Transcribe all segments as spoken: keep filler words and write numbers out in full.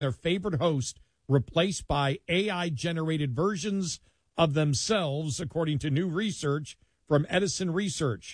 their favorite host replaced by A I-generated versions of themselves, according to new research from Edison Research.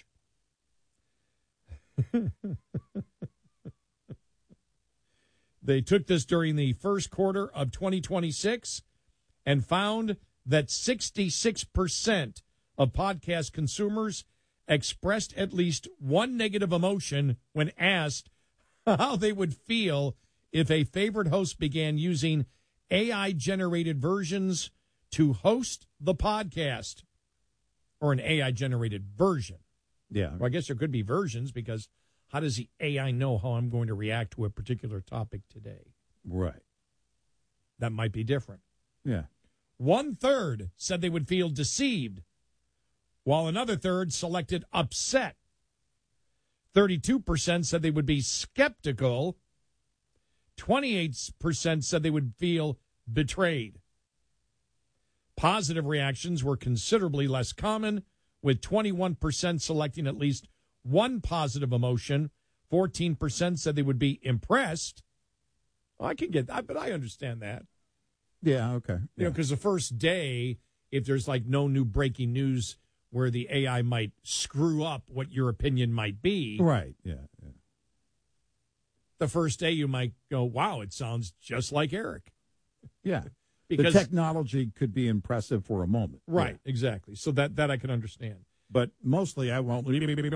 They took this during the first quarter of twenty twenty-six and found that sixty-six percent of podcast consumers expressed at least one negative emotion when asked how they would feel if a favorite host began using A I-generated versions to host the podcast, or an A I-generated version. Yeah. Well, I guess there could be versions, because how does the A I know how I'm going to react to a particular topic today? Right. That might be different. Yeah. One third said they would feel deceived, while another third selected upset. thirty-two percent said they would be skeptical. twenty-eight percent said they would feel betrayed. Positive reactions were considerably less common, with twenty-one percent selecting at least one positive emotion. fourteen percent said they would be impressed. Well, I can get that, but I understand that. Yeah, okay. You Yeah. know, because the first day, if there's like no new breaking news where the A I might screw up what your opinion might be. Right, yeah, yeah. The first day you might go, wow, it sounds just like Eric. Yeah. Because, the technology could be impressive for a moment. Right, Yeah. exactly. So that, that I can understand. But mostly I won't.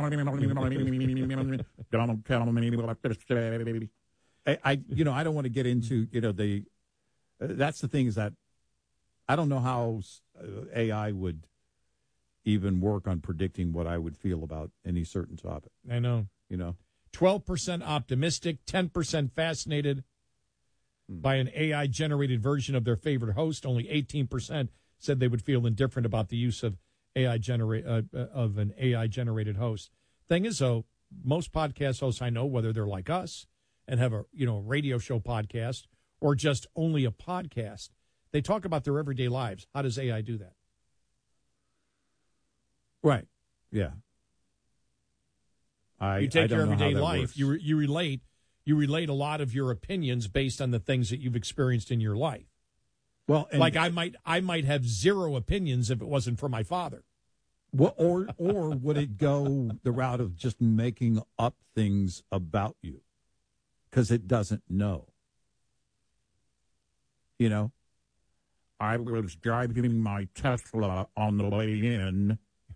I, I, you know, I don't want to get into, you know, the, uh, that's the thing is that I don't know how uh, A I would even work on predicting what I would feel about any certain topic. I know. You know? twelve percent optimistic, ten percent fascinated hmm. by an A I-generated version of their favorite host. Only eighteen percent said they would feel indifferent about the use of A I generate uh, of an A I-generated host. Thing is, though, most podcast hosts I know, whether they're like us and have a you know radio show podcast or just only a podcast, they talk about their everyday lives. How does A I do that? Right. Yeah. I, you take I don't your know everyday how that life. works. You you relate you relate a lot of your opinions based on the things that you've experienced in your life. Well, and like I might I might have zero opinions if it wasn't for my father. What, or or would it go the route of just making up things about you because it doesn't know? You know, I was driving my Tesla on the way in.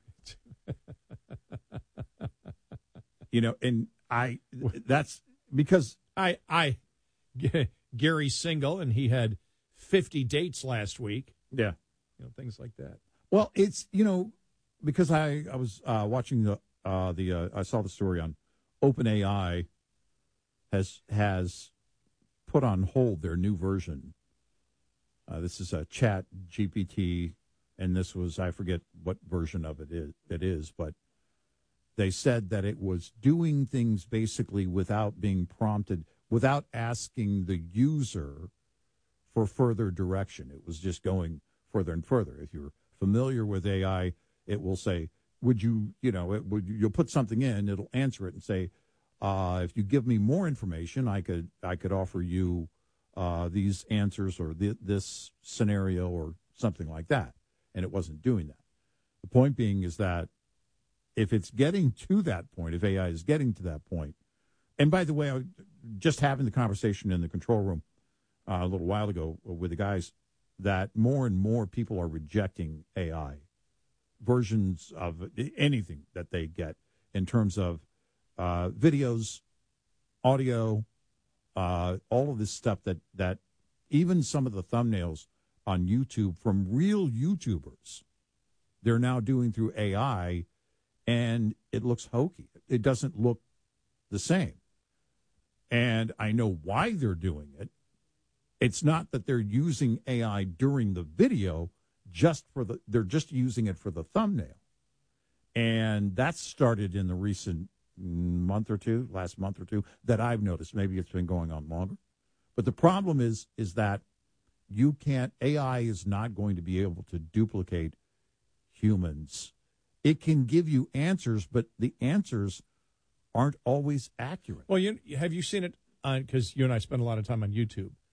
You know, and I that's because I I Gary's single and he had fifty dates last week. Yeah, you know, things like that. Well, it's you know. Because I, I was uh, watching the uh, the uh, I saw the story on OpenAI has has put on hold their new version. Uh, this is a Chat G P T, and this was I forget what version of it is it is, but they said that it was doing things basically without being prompted, without asking the user for further direction. It was just going further and further. If you're familiar with A I, it will say, would you, you know, it would, you'll put something in, it'll answer it and say, uh, if you give me more information, I could, I could offer you uh, these answers or th- this scenario or something like that. And it wasn't doing that. The point being is that if it's getting to that point, if A I is getting to that point, and by the way, I was just having the conversation in the control room uh, a little while ago with the guys that more and more people are rejecting A I versions of anything that they get in terms of uh, videos, audio, uh, all of this stuff that, that even some of the thumbnails on YouTube from real YouTubers, they're now doing through A I, and it looks hokey. It doesn't look the same. And I know why they're doing it. It's not that they're using A I during the video, just for the they're just using it for the thumbnail. And that's started in the recent month or two, last month or two, that I've noticed. Maybe it's been going on longer. But the problem is is that you can't A I is not going to be able to duplicate humans. It can give you answers, but the answers aren't always accurate. Well, you have you seen it on, because you and I spend a lot of time on YouTube.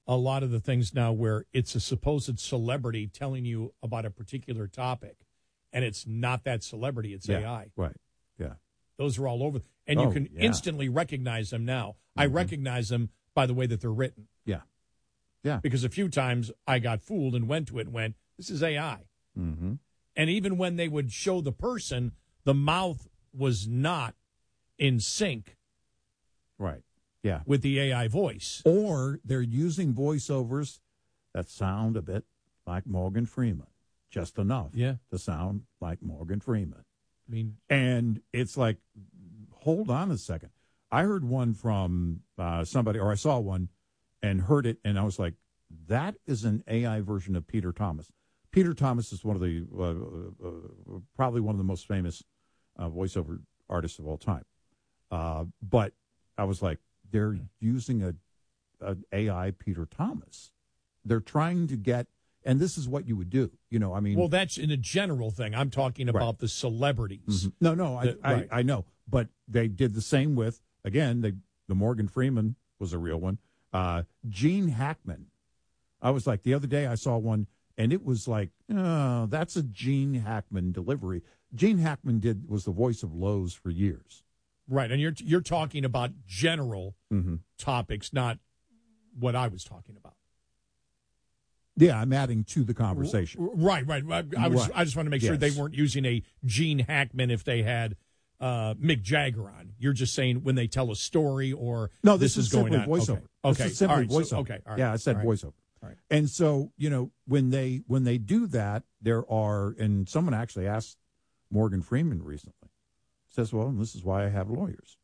a lot of the things now where it's a supposed celebrity telling you about a particular topic, and it's not that celebrity, it's yeah, A I. Right. Yeah. Those are all over. And Oh, you can yeah. instantly recognize them now. I Mhm. recognize them by the way that they're written. Yeah. Yeah. Because a few times I got fooled and went to it and went, this is A I. Mm-hmm. And even when they would show the person, the mouth was not in sync Right. Yeah. with the A I voice. Or they're using voiceovers that sound a bit like Morgan Freeman, just enough Yeah. to sound like Morgan Freeman. I mean, And it's like, hold on a second. I heard one from uh, somebody, or I saw one and heard it, and I was like, that is an A I version of Peter Thomas. Peter Thomas is one of the, uh, uh, probably one of the most famous uh, voiceover artists of all time. Uh, but I was like, they're using a, a A I Peter Thomas. They're trying to get, and this is what you would do. You know, I mean. well, that's in a general thing. I'm talking about Right. the celebrities. Mhm. No, no, I, The- I, right. I know. But they did the same with, again, they, the Morgan Freeman was a real one. Uh, Gene Hackman. I was like, the other day I saw one, and it was like, oh, that's a Gene Hackman delivery. Gene Hackman did was the voice of Lowe's for years. Right. And you're you're talking about general Mm-hmm. topics, not what I was talking about. Yeah, I'm adding to the conversation. Right, right. I, I was. Right. I just want to make sure they Yes. weren't using a Gene Hackman if they had uh, Mick Jagger on. You're just saying when they tell a story or No, this, is, is going simply on. voiceover. Okay, This okay. is simply All right, voiceover. so- okay, all right. Yeah, I said All right. voiceover. All right. And so, you know, when they when they do that, there are, and someone actually asked Morgan Freeman recently, says, well, this is why I have lawyers.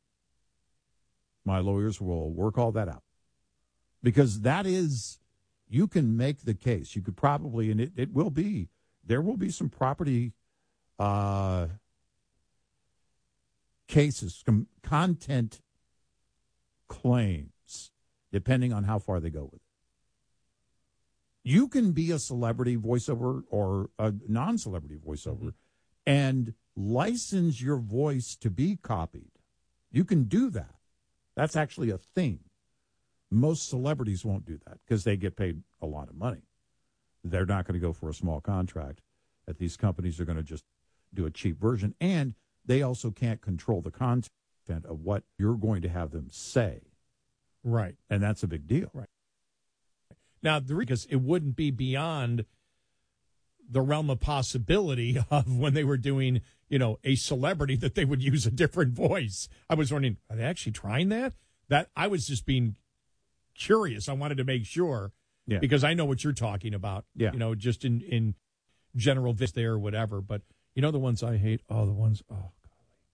My lawyers will work all that out. Because that is, you can make the case. You could probably, and it, it will be, there will be some property uh, cases, com- content claims, depending on how far they go with it. You can be a celebrity voiceover or a non-celebrity voiceover Mm-hmm. and license your voice to be copied. You can do that. That's actually a thing. Most celebrities won't do that because they get paid a lot of money. They're not going to go for a small contract. That these companies are going to just do a cheap version. And they also can't control the content of what you're going to have them say. Right. And that's a big deal. Right. Now, the because it wouldn't be beyond the realm of possibility of when they were doing, you know, a celebrity that they would use a different voice. I was wondering, are they actually trying that? That I was just being curious. I wanted to make sure Yeah. because I know what you're talking about. Yeah. You know, just in in general vis there or whatever. But you know the ones I hate. Oh, the ones. Oh, golly.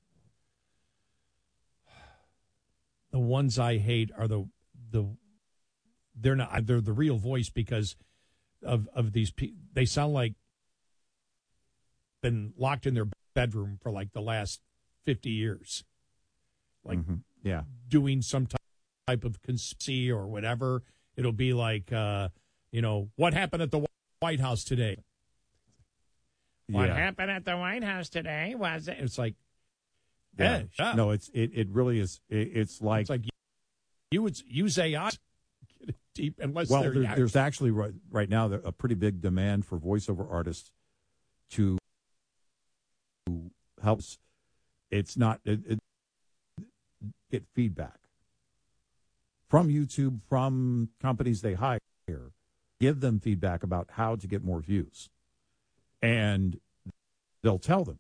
The ones I hate are the the. They're not. They're the real voice because of of these. Pe- they sound like been locked in their bedroom for like the last fifty years, like Mhm. Yeah. doing some ty- type of conspiracy or whatever. It'll be like, uh, you know, what happened at the White House today? What Yeah. happened at the White House today was it? It's like, Yeah. yeah, shut up. No, it's it, it really is. It, it's like, It's like you, you would use A I get it deep unless well, they're there, yeah, there's actually right, right now there- a pretty big demand for voiceover artists to help. It's not it, it, get feedback from YouTube, from companies they hire, give them feedback about how to get more views, and they'll tell them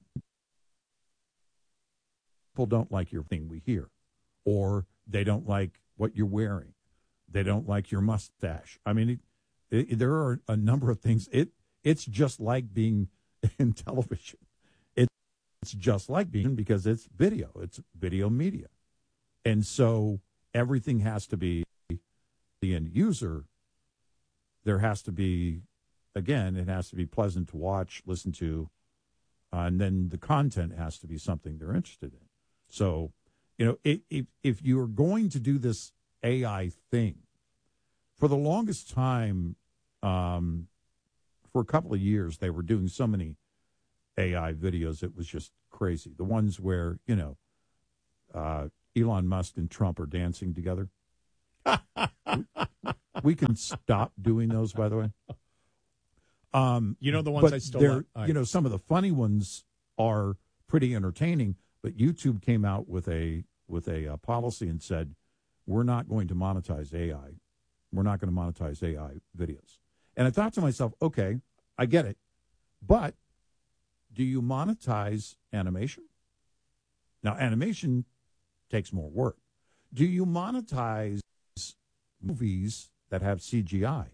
people don't like your thing we hear, or they don't like what you're wearing. They don't like your mustache. I mean, it, it, there are a number of things. It it's just like being in television. It, it's just like being because it's video. It's video media, and so everything has to be the end user. There has to be, again, it has to be pleasant to watch, listen to, uh, and then the content has to be something they're interested in. So, you know, if if, if you're going to do this A I thing, for the longest time, um, for a couple of years, they were doing so many A I videos, it was just crazy. The ones where, you know, uh, Elon Musk and Trump are dancing together. we can stop doing those, by the way. Um, you know the ones but I still they're- love. All right. You know, some of the funny ones are pretty entertaining, but YouTube came out with a with a uh, policy and said, we're not going to monetize A I. We're not going to monetize A I videos. And I thought to myself, okay, I get it. But do you monetize animation? Now, animation takes more work. Do you monetize movies that have C G I?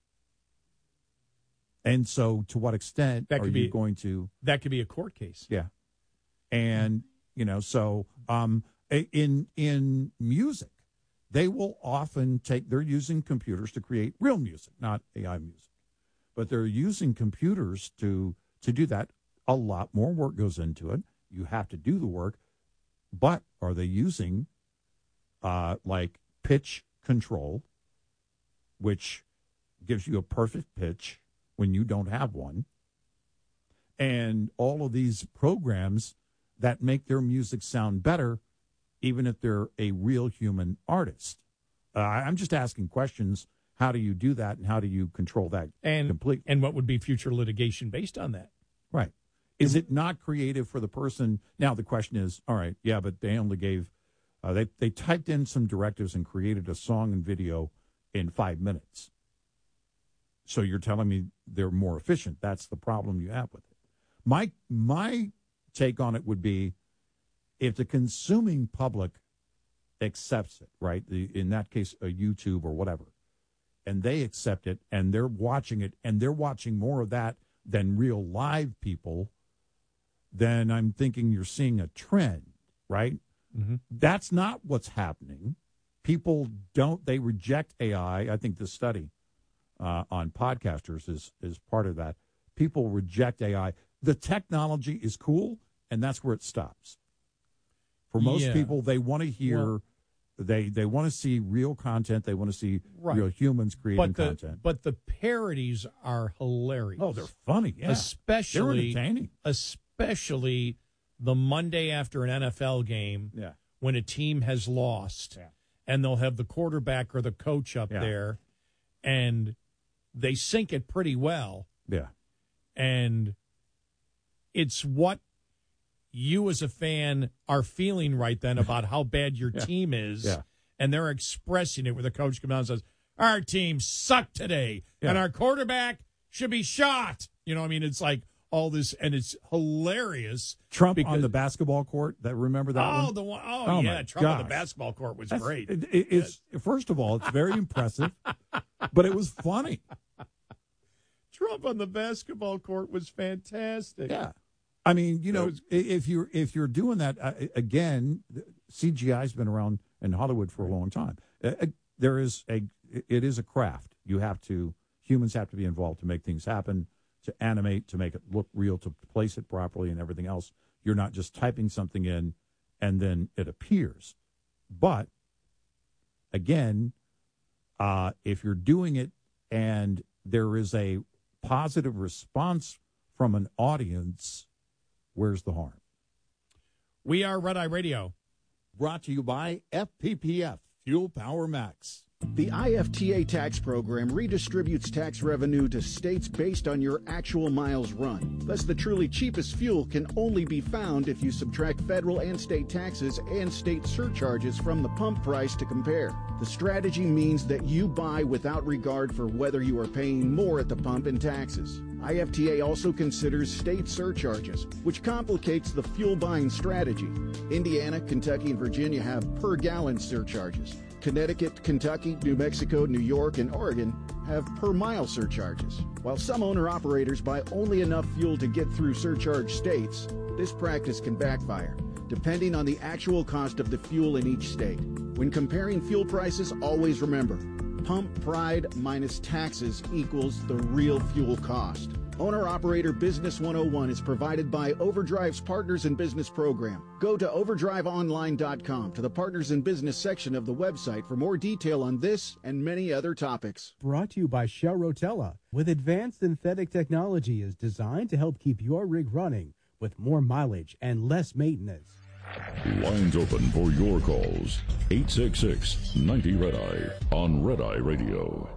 And so to what extent That are could you be- going to... That could be a court case. Yeah. And, you know, so um, in in music, they will often take, they're using computers to create real music, not A I music. But they're using computers to to do that. A lot more work goes into it. You have to do the work. But are they using uh, like pitch control, which gives you a perfect pitch when you don't have one? And all of these programs that make their music sound better, even if they're a real human artist. Uh, I'm just asking questions. How do you do that, and how do you control that And completely? and what would be future litigation based on that? Right. Is it not creative for the person? Now, the question is, all right, yeah, but they only gave, uh, they, they typed in some directives and created a song and video in five minutes. So you're telling me they're more efficient. That's the problem you have with it. My my take on it would be, if the consuming public accepts it, right, the, in that case, a YouTube or whatever, and they accept it and they're watching it and they're watching more of that than real live people, then I'm thinking you're seeing a trend, right? Mm-hmm. That's not what's happening. People don't, they reject A I. I think this study uh, on podcasters is, is part of that. People reject A I. The technology is cool, and that's where it stops. For most Yeah. people, they want to hear, Well- they they want to see real content. They want to see Right. real humans creating But the content. but the parodies are hilarious. Oh, they're funny, yeah. especially They're entertaining. especially the Monday after an N F L game Yeah. when a team has lost, Yeah. and they'll have the quarterback or the coach up Yeah. there, and they sync it pretty well, Yeah. and it's what you as a fan are feeling right then about how bad your Yeah. team is, Yeah. and they're expressing it where the coach comes out and says, our team sucked today, Yeah. and our quarterback should be shot. You know, I mean, it's like all this, and it's hilarious. Trump because- on the basketball court. That remember that Oh, one? the one, oh, Oh, yeah, my Trump on the gosh. basketball court was That's- great. It, it- it's first of all, it's very impressive, but it was funny. Trump on the basketball court was fantastic. Yeah, I mean, you know, That was- i- if you're if you're doing that uh, again, C G I's been around in Hollywood for a long time. Uh, uh, there is a it is a craft. You have to humans have to be involved to make things happen, to animate, to make it look real, to place it properly, and everything else. You're not just typing something in and then it appears. But again, uh, if you're doing it and there is a positive response from an audience, where's the harm? We are Red Eye Radio. Brought to you by F P P F, Fuel Power Max. The I F T A tax program redistributes tax revenue to states based on your actual miles run. Thus, the truly cheapest fuel can only be found if you subtract federal and state taxes and state surcharges from the pump price to compare. The strategy means that you buy without regard for whether you are paying more at the pump in taxes. I F T A also considers state surcharges, which complicates the fuel buying strategy. Indiana, Kentucky, and Virginia have per gallon surcharges. Connecticut, Kentucky, New Mexico, New York, and Oregon have per mile surcharges. While some owner-operators buy only enough fuel to get through surcharge states, this practice can backfire, depending on the actual cost of the fuel in each state. When comparing fuel prices, always remember, pump pride minus taxes equals the real fuel cost. Owner-Operator Business one oh one is provided by Overdrive's Partners in Business program. Go to overdrive online dot com to the Partners in Business section of the website for more detail on this and many other topics. Brought to you by Shell Rotella. With advanced synthetic technology is designed to help keep your rig running with more mileage and less maintenance. Lines open for your calls. eight six six, ninety, red eye on Red Eye Radio.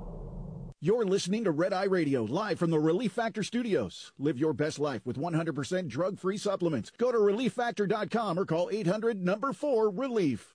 You're listening to Red Eye Radio, live from the Relief Factor Studios. Live your best life with one hundred percent drug-free supplements. Go to relief factor dot com or call eight hundred, number four, relief.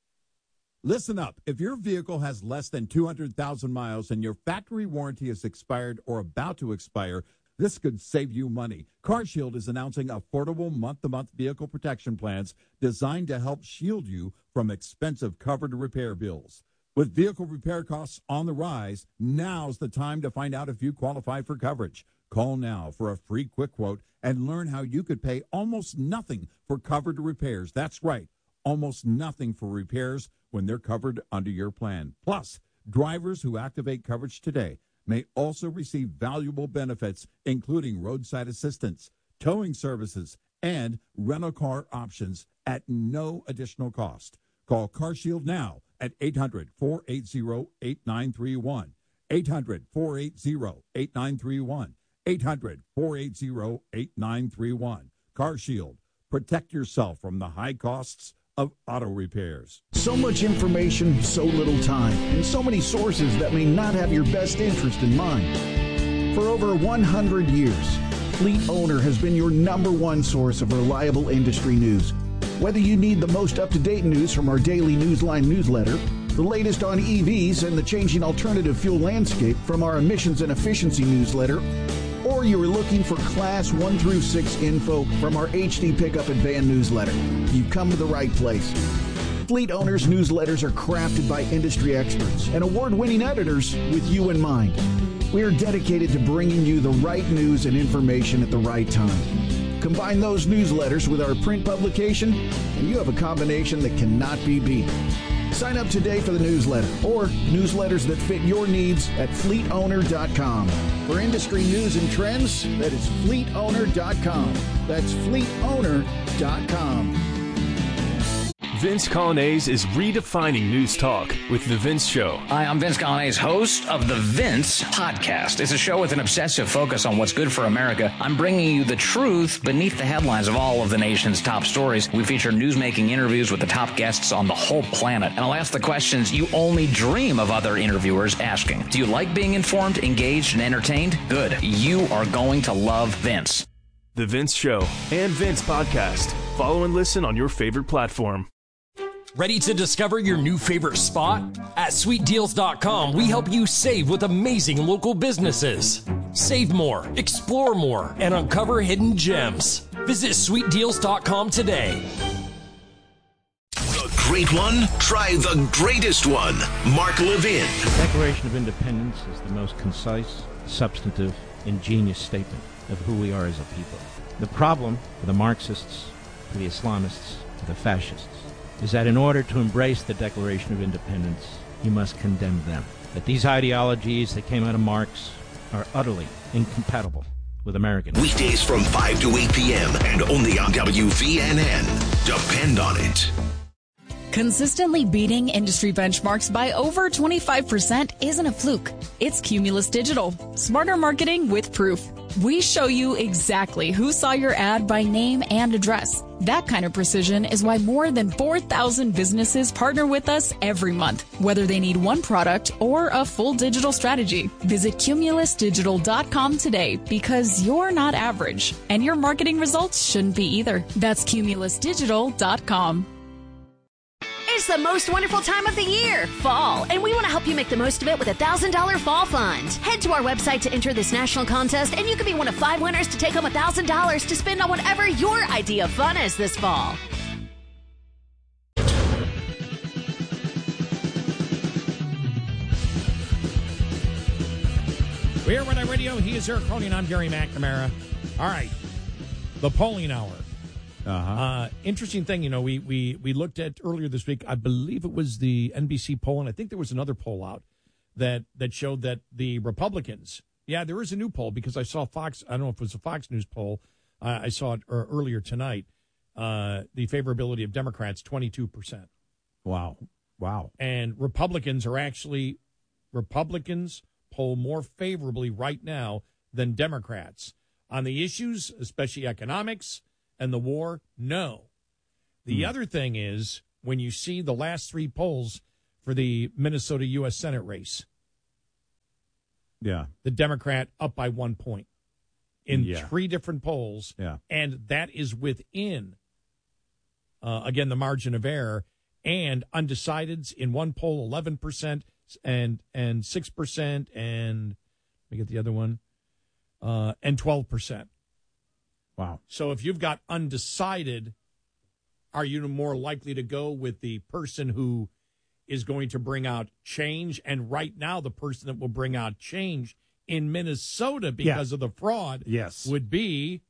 Listen up. If your vehicle has less than two hundred thousand miles and your factory warranty is expired or about to expire, this could save you money. CarShield is announcing affordable month-to-month vehicle protection plans designed to help shield you from expensive covered repair bills. With vehicle repair costs on the rise, now's the time to find out if you qualify for coverage. Call now for a free quick quote and learn how you could pay almost nothing for covered repairs. That's right, almost nothing for repairs when they're covered under your plan. Plus, drivers who activate coverage today may also receive valuable benefits, including roadside assistance, towing services, and rental car options at no additional cost. Call CarShield now at eight hundred, four eight zero, eight nine three one, eight hundred, four eight zero, eight nine three one, eight hundred, four eight zero, eight nine three one. CarShield. Protect yourself from the high costs of auto repairs. So much information, so little time, and so many sources that may not have your best interest in mind. For over one hundred years, Fleet Owner has been your number one source of reliable industry news. Whether you need the most up-to-date news from our daily Newsline newsletter, the latest on E Vs and the changing alternative fuel landscape from our emissions and efficiency newsletter, or you are looking for Class one through six info from our H D Pickup and Van newsletter, you've come to the right place. Fleet Owners newsletters are crafted by industry experts and award-winning editors with you in mind. We are dedicated to bringing you the right news and information at the right time. Combine those newsletters with our print publication, and you have a combination that cannot be beat. Sign up today for the newsletter or newsletters that fit your needs at fleet owner dot com. For industry news and trends, that is fleet owner dot com. That's fleet owner dot com. Vince Colonnese is redefining news talk with The Vince Show. Hi, I'm Vince Colonnese, host of The Vince Podcast. It's a show with an obsessive focus on what's good for America. I'm bringing you the truth beneath the headlines of all of the nation's top stories. We feature news-making interviews with the top guests on the whole planet. And I'll ask the questions you only dream of other interviewers asking. Do you like being informed, engaged, and entertained? Good. You are going to love Vince. The Vince Show and Vince Podcast. Follow and listen on your favorite platform. Ready to discover your new favorite spot? At sweet deals dot com, we help you save with amazing local businesses. Save more, explore more, and uncover hidden gems. Visit sweet deals dot com today. The great one? Try the greatest one. Mark Levin. The Declaration of Independence is the most concise, substantive, ingenious statement of who we are as a people. The problem for the Marxists, for the Islamists, for the fascists, is that in order to embrace the Declaration of Independence, you must condemn them. That these ideologies that came out of Marx are utterly incompatible with American. Weekdays from five to eight p.m. and only on W V N N. Depend on it. Consistently beating industry benchmarks by over twenty-five percent isn't a fluke. It's Cumulus Digital. Smarter marketing with proof. We show you exactly who saw your ad by name and address. That kind of precision is why more than four thousand businesses partner with us every month, whether they need one product or a full digital strategy. Visit cumulus digital dot com today because you're not average, and your marketing results shouldn't be either. That's cumulus digital dot com. It's the most wonderful time of the year, fall, and we want to help you make the most of it with a one thousand dollars fall fund. Head to our website to enter this national contest, and you can be one of five winners to take home one thousand dollars to spend on whatever your idea of fun is this fall. We're here at Red Eye Radio. He is Eric Crowley, and I'm Gary McNamara. All right, the polling hour. Uh-huh. Uh, interesting thing, you know, we, we, we looked at earlier this week, I believe it was the N B C poll, and I think there was another poll out that, that showed that the Republicans, yeah, there is a new poll because I saw Fox, I don't know if it was a Fox News poll, uh, I saw it er, earlier tonight, uh, the favorability of Democrats, twenty-two percent. Wow. Wow. And Republicans are actually, Republicans poll more favorably right now than Democrats. On the issues, especially economics, and the war, no. The mm. other thing is when you see the last three polls for the Minnesota U S Senate race. Yeah. The Democrat up by one point in yeah. three different polls. Yeah. And that is within, uh, again, the margin of error. And undecideds in one poll, eleven percent and and six percent. And let me get the other one, uh, and twelve percent. Wow. So if you've got undecided, are you more likely to go with the person who is going to bring out change? And right now, the person that will bring out change in Minnesota because yeah. of the fraud yes. would be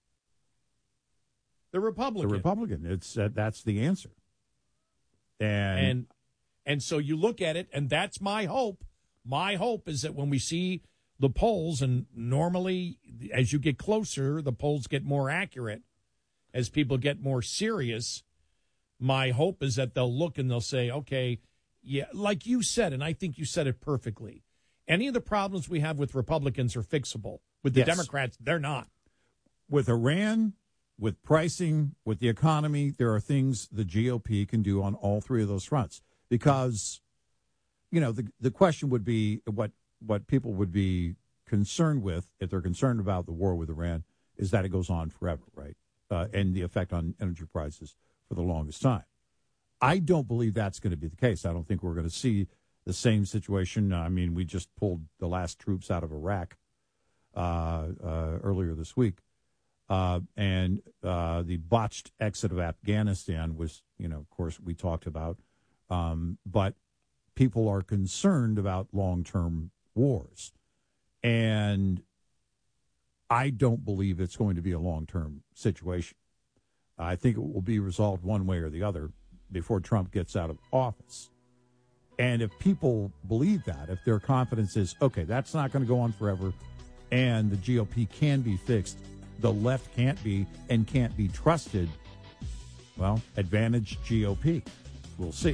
the Republican. The Republican. It's uh, that's the answer. And, and and so you look at it, and that's my hope. My hope is that when we see the polls, and normally as you get closer, the polls get more accurate as people get more serious. My hope is that they'll look and they'll say, okay, yeah, like you said, and I think you said it perfectly. Any of the problems we have with Republicans are fixable. With the yes. Democrats, they're not. With Iran, with pricing, with the economy, there are things the G O P can do on all three of those fronts. Because, you know, the the question would be what what people would be concerned with, if they're concerned about the war with Iran, is that it goes on forever, right? Uh, and the effect on energy prices for the longest time. I don't believe that's going to be the case. I don't think we're going to see the same situation. I mean, we just pulled the last troops out of Iraq uh, uh, earlier this week. Uh, and uh, the botched exit of Afghanistan was, you know, of course, we talked about. Um, but people are concerned about long-term wars. And I don't believe it's going to be a long-term situation. I think it will be resolved one way or the other before Trump gets out of office. And if people believe that, if their confidence is, okay, that's not going to go on forever, and the G O P can be fixed, the left can't be and can't be trusted, well, advantage G O P. We'll see.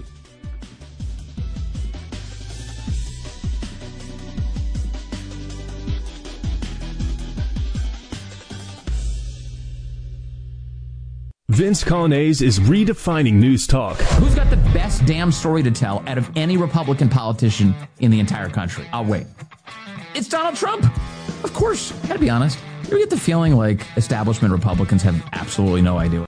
Vince Colonnese is redefining news talk. Who's got the best damn story to tell out of any Republican politician in the entire country? I'll wait. It's Donald Trump. Of course. Gotta be honest. You ever get the feeling like establishment Republicans have absolutely no idea?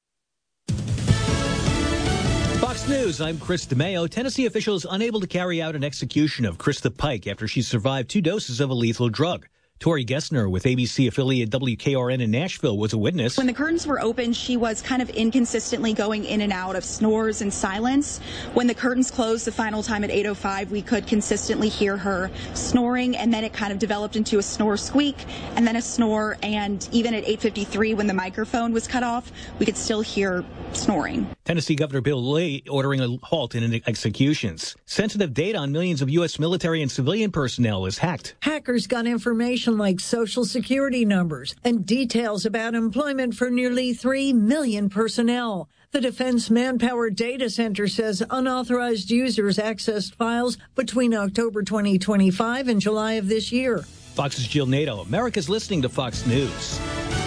Fox News, I'm Chris DeMeo. Tennessee officials unable to carry out an execution of Krista Pike after she survived two doses of a lethal drug. Tori Gessner with A B C affiliate W K R N in Nashville was a witness. When the curtains were open, she was kind of inconsistently going in and out of snores and silence. When the curtains closed the final time at eight oh five, we could consistently hear her snoring, and then it kind of developed into a snore squeak, and then a snore, and even at eight fifty-three, when the microphone was cut off, we could still hear snoring. Tennessee Governor Bill Lee ordering a halt in executions. Sensitive data on millions of U S military and civilian personnel is hacked. Hackers got information like Social Security numbers and details about employment for nearly three million personnel. The Defense Manpower Data Center says unauthorized users accessed files between October twenty twenty-five and July of this year. Fox's Jill Nato. America's listening to Fox News.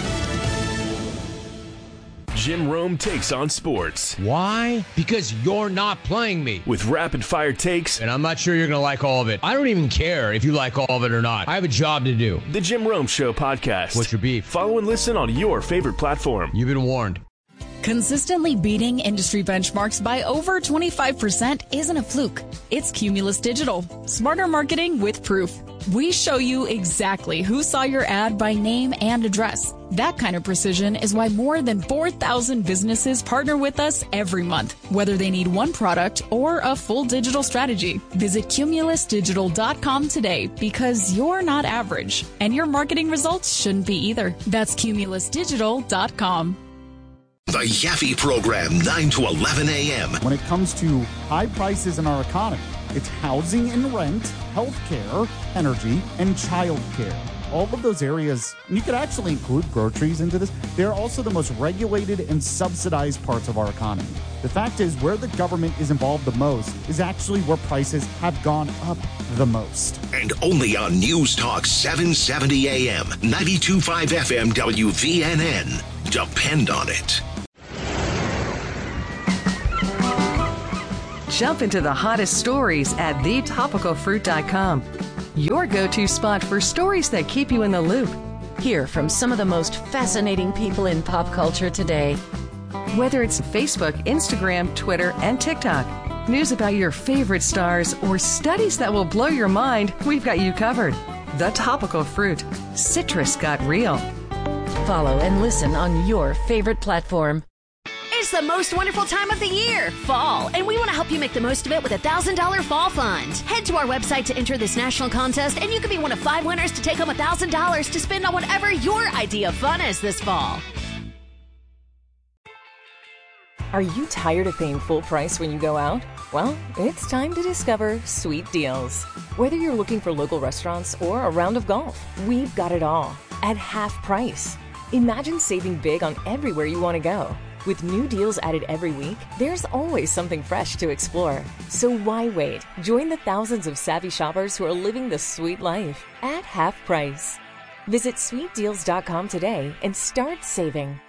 Jim Rome takes on sports. Why? Because you're not playing me. With rapid-fire takes. And I'm not sure you're going to like all of it. I don't even care if you like all of it or not. I have a job to do. The Jim Rome Show podcast. What's your beef? Follow and listen on your favorite platform. You've been warned. Consistently beating industry benchmarks by over twenty-five percent isn't a fluke. It's Cumulus Digital. Smarter marketing with proof. We show you exactly who saw your ad by name and address. That kind of precision is why more than four thousand businesses partner with us every month, whether they need one product or a full digital strategy. Visit cumulus digital dot com today because you're not average, and your marketing results shouldn't be either. That's cumulus digital dot com. The Yaffe Program, nine to eleven a.m. When it comes to high prices in our economy, it's housing and rent, healthcare, energy, and childcare. All of those areas, and you could actually include groceries into this, they're also the most regulated and subsidized parts of our economy. The fact is, where the government is involved the most is actually where prices have gone up the most. And only on News Talk seven seventy a.m., ninety-two point five F M W V N N. Depend on it. Jump into the hottest stories at the topical fruit dot com. Your go-to spot for stories that keep you in the loop. Hear from some of the most fascinating people in pop culture today. Whether it's Facebook, Instagram, Twitter, and TikTok, news about your favorite stars, or studies that will blow your mind, we've got you covered. The Topical Fruit. Citrus got real. Follow and listen on your favorite platform. It's the most wonderful time of the year, fall, and we want to help you make the most of it with a one thousand dollars fall fund. Head to our website to enter this national contest, and you could be one of five winners to take home one thousand dollars to spend on whatever your idea of fun is this fall. Are you tired of paying full price when you go out? Well, it's time to discover Sweet Deals. Whether you're looking for local restaurants or a round of golf, we've got it all at half price. Imagine saving big on everywhere you want to go. With new deals added every week, there's always something fresh to explore. So why wait? Join the thousands of savvy shoppers who are living the sweet life at half price. Visit sweet deals dot com today and start saving.